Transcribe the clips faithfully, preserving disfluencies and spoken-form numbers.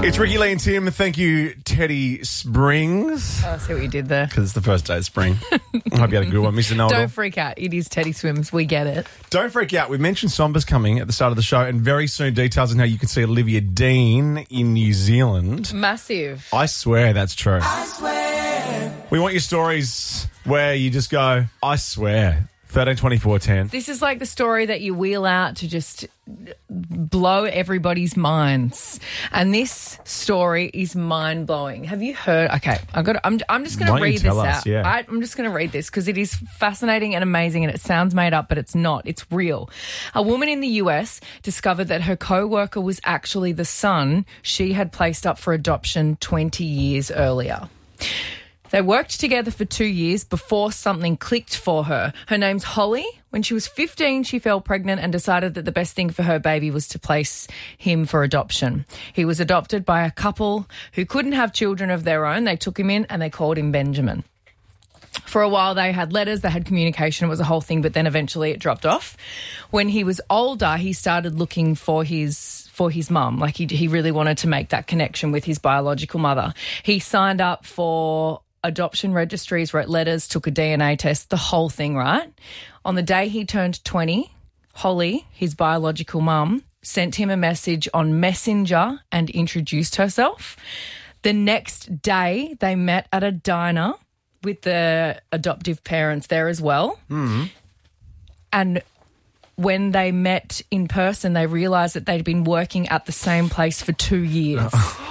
It's Ricky Lee and Tim. Thank you, Teddy Springs. Oh, I see what you did there. Because it's the first day of spring. I hope you had a good one, Mister Know-it-all. Don't freak out. It is Teddy Swims. We get it. Don't freak out. We mentioned Somba's coming at the start of the show, and very soon details on how you can see Olivia Dean in New Zealand. Massive. I swear that's true. I swear. We want your stories where you just go, I swear. thirteen twenty-four ten. This is like the story that you wheel out to just blow everybody's minds. And this story is mind-blowing. Have you heard? Okay, I've got. To, I'm, I'm just going to read this us, out. Yeah. I, I'm just going to read this because it is fascinating and amazing, and it sounds made up, but it's not. It's real. A woman in the U S discovered that her co-worker was actually the son she had placed up for adoption twenty years earlier. They worked together for two years before something clicked for her. Her name's Holly. When she was fifteen, she fell pregnant and decided that the best thing for her baby was to place him for adoption. He was adopted by a couple who couldn't have children of their own. They took him in and they called him Benjamin. For a while, they had letters, they had communication. It was a whole thing, but then eventually it dropped off. When he was older, he started looking for his for his mum. Like, he, he really wanted to make that connection with his biological mother. He signed up for adoption registries, wrote letters, took a D N A test, the whole thing, right? On the day he turned twenty, Holly, his biological mum, sent him a message on Messenger and introduced herself. The next day, they met at a diner with the adoptive parents there as well. Mm-hmm. And when they met in person, they realised that they'd been working at the same place for two years.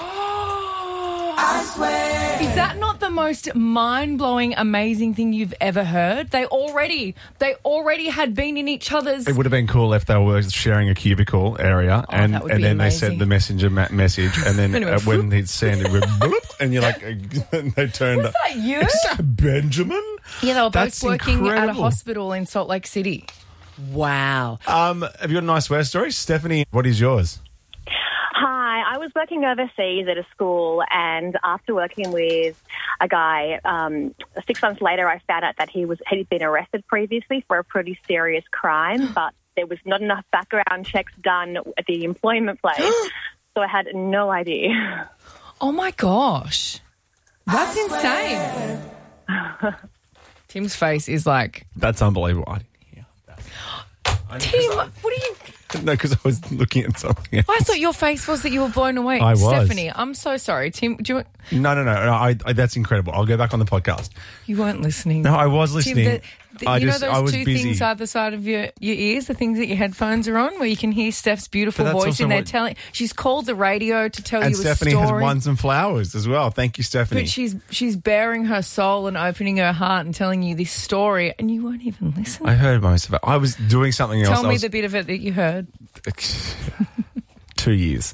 I swear. Is that not the most mind-blowing, amazing thing you've ever heard? They already, they already had been in each other's... It would have been cool if they were sharing a cubicle area, Oh, and, that would and be then amazing. they sent the messenger ma- message, and then Anyway, uh, when he'd sent it, went bloop, and you're like, and they turned Was up. that you? Is that Benjamin? Yeah, they were both That's working at a incredible. hospital in Salt Lake City. Wow. Um, have you got a nice swear story? Stephanie, what is yours? Hi, I was working overseas at a school, and after working with a guy, um, six months later I found out that he was he'd been arrested previously for a pretty serious crime, but there was not enough background checks done at the employment place, so I had no idea. Oh, my gosh. That's insane. Tim's face is like... That's unbelievable. I didn't hear that. Tim, what are you... No, because I was looking at something else. I thought your face was that you were blown away. I was. Stephanie, I'm so sorry. Tim, do you... No, no, no. no I, I, that's incredible. I'll go back on the podcast. You weren't listening. No, I was listening. Tim, the, the, I you just, know I those was two busy. things either side of your, your ears, the things that your headphones are on, where you can hear Steph's beautiful But that's voice also and they're what- telling... She's called the radio to tell And you Stephanie a story. has won some flowers as well. Thank you, Stephanie. But she's she's bearing her soul and opening her heart and telling you this story, and you won't even listen. I heard most of it. I was doing something else. Tell I me was, the bit of it that you heard. Two years.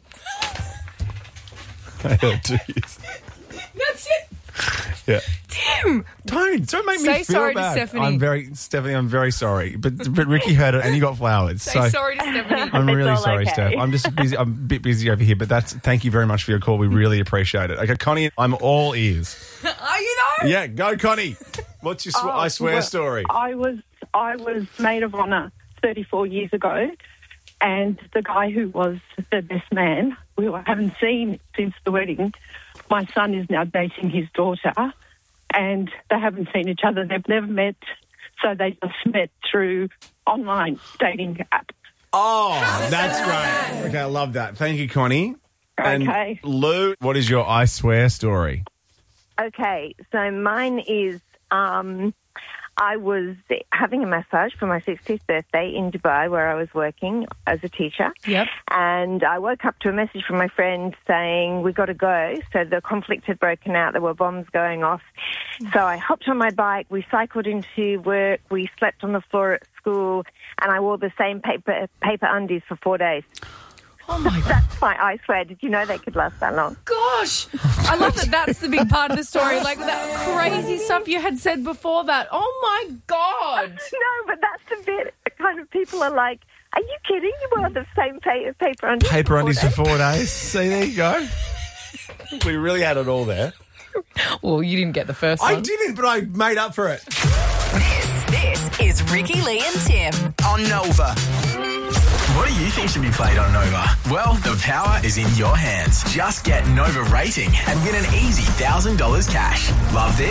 I heard two years. That's it. Yeah. Tim! Don't don't make me Say feel sorry to bad. Stephanie. I'm very Stephanie. I'm very sorry, but but Ricky heard it and you got flowers. Say so sorry to Stephanie. I'm It's really all sorry, okay. Steph. I'm just busy. I'm a bit busy over here, but that's thank you very much for your call. We really appreciate it. Okay, Connie, I'm all ears. Are you though? Yeah, go, Connie. What's your sw- Oh, I swear well, story? I was I was maid of honour thirty-four years ago, and the guy who was the best man, we haven't seen since the wedding. My son is now dating his daughter, and they haven't seen each other. They've never met, so they just met through online dating app. Oh, that's great. Okay, I love that. Thank you, Connie. And Okay. Lou, what is your I swear story? Okay, so mine is um, I was having a massage for my sixtieth birthday in Dubai where I was working as a teacher. Yep. And I woke up to a message from my friend saying, we got to go. So the conflict had broken out. There were bombs going off. So I hopped on my bike. We cycled into work. We slept on the floor at school. And I wore the same paper paper undies for four days. Oh, my God. That's my I swear. Did you know they could last that long? Gosh. I love that that's the big part of the story. Like that crazy stuff you had said before that. Oh, my God. No, but that's the bit kind of people are like, are you kidding? You wore the same pa- paper undies Paper for undies four for days? four days. See, there you go. We really had it all there. Well, you didn't get the first I one. didn't, but I made up for it. This, this is Ricky Lee and Tim on Nova. What do you think should be played on Nova? Well, the power is in your hands. Just get Nova rating and win an easy one thousand dollars cash. Love this?